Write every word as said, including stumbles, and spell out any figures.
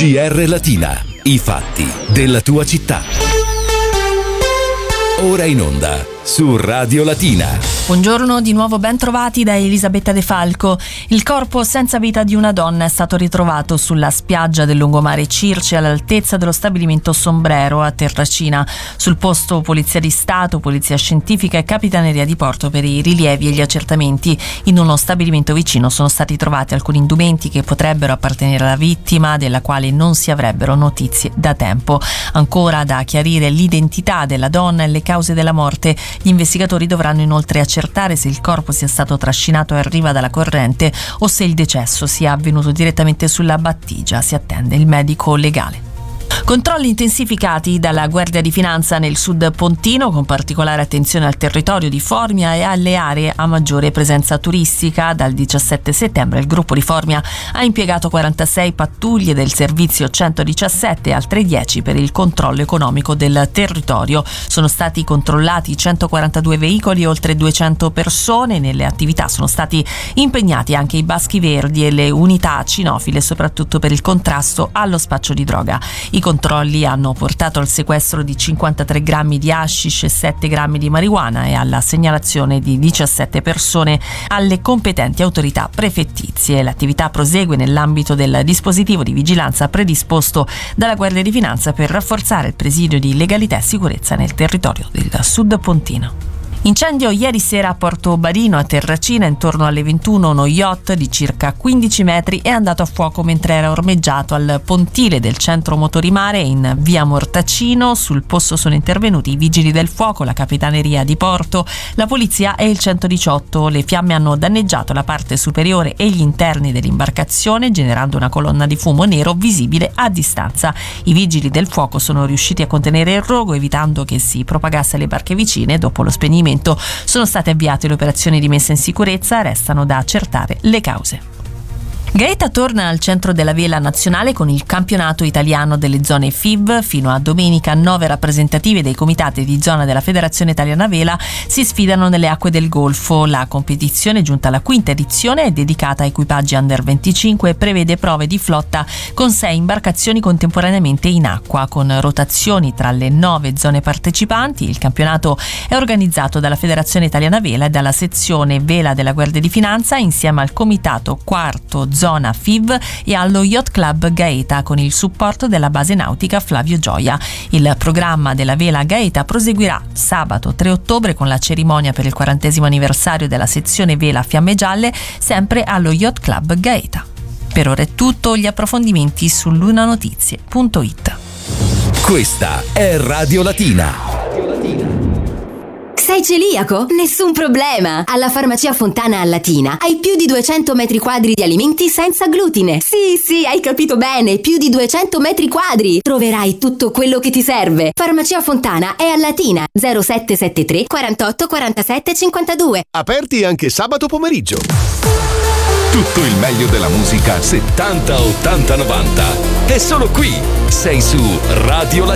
G R Latina, i fatti della tua città. Ora in onda su Radio Latina. Buongiorno, di nuovo ben trovati da Elisabetta De Falco. Il corpo senza vita di una donna è stato ritrovato sulla spiaggia del lungomare Circe all'altezza dello stabilimento Sombrero a Terracina. Sul posto Polizia di Stato, Polizia Scientifica e Capitaneria di Porto per i rilievi e gli accertamenti. In uno stabilimento vicino sono stati trovati alcuni indumenti che potrebbero appartenere alla vittima, della quale non si avrebbero notizie da tempo. Ancora da chiarire l'identità della donna e le cause della morte. Gli investigatori dovranno inoltre accertare se il corpo sia stato trascinato a riva dalla corrente o se il decesso sia avvenuto direttamente sulla battigia. Si attende il medico legale. Controlli intensificati dalla Guardia di Finanza nel sud pontino, con particolare attenzione al territorio di Formia e alle aree a maggiore presenza turistica. Dal diciassette settembre il gruppo di Formia ha impiegato quarantasei pattuglie del servizio centodiciassette e altre dieci per il controllo economico del territorio. Sono stati controllati centoquarantadue veicoli e oltre duecento persone. Nelle attività sono stati impegnati anche i Baschi Verdi e le unità cinofile, soprattutto per il contrasto allo spaccio di droga. I controlli hanno portato al sequestro di cinquantatré grammi di hashish e sette grammi di marijuana e alla segnalazione di diciassette persone alle competenti autorità prefettizie. L'attività prosegue nell'ambito del dispositivo di vigilanza predisposto dalla Guardia di Finanza per rafforzare il presidio di legalità e sicurezza nel territorio del sud pontino. Incendio ieri sera a Porto Barino a Terracina. Intorno alle ventuno uno yacht di circa quindici metri è andato a fuoco mentre era ormeggiato al pontile del centro motorimare in via Mortacino. Sul posto sono intervenuti i vigili del fuoco, la capitaneria di Porto, la polizia e il centodiciotto. Le fiamme hanno danneggiato la parte superiore e gli interni dell'imbarcazione, generando una colonna di fumo nero visibile a distanza. I vigili del fuoco sono riusciti a contenere il rogo, evitando che si propagasse alle barche vicine. Dopo lo spegnimento sono state avviate le operazioni di messa in sicurezza, restano da accertare le cause. Gaeta torna al centro della vela nazionale con il campionato italiano delle zone F I V. Fino a domenica nove rappresentative dei comitati di zona della Federazione Italiana Vela si sfidano nelle acque del Golfo. La competizione, giunta alla quinta edizione, è dedicata a equipaggi under venticinque e prevede prove di flotta con sei imbarcazioni contemporaneamente in acqua, con rotazioni tra le nove zone partecipanti. Il campionato è organizzato dalla Federazione Italiana Vela e dalla sezione Vela della Guardia di Finanza, insieme al comitato quarto zona F I V e allo Yacht Club Gaeta, con il supporto della base nautica Flavio Gioia. Il programma della Vela Gaeta proseguirà sabato tre ottobre con la cerimonia per il quarantesimo anniversario della sezione Vela Fiamme Gialle, sempre allo Yacht Club Gaeta. Per ora è tutto, gli approfondimenti su lunanotizie punto it. Questa è Radio Latina. Sei celiaco? Nessun problema! Alla Farmacia Fontana a Latina hai più di duecento metri quadri di alimenti senza glutine. Sì, sì, hai capito bene, più di duecento metri quadri! Troverai tutto quello che ti serve. Farmacia Fontana è a Latina, zero sette sette tre quarantotto quarantasette cinquantadue. Aperti anche sabato pomeriggio. Tutto il meglio della musica settanta, ottanta, novanta. È solo qui. Sei su Radio Latina.